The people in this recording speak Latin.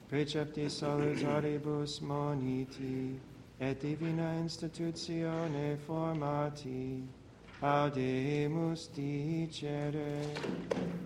precepti salutaribus moniti, et divina institutione formati, audemus dicere.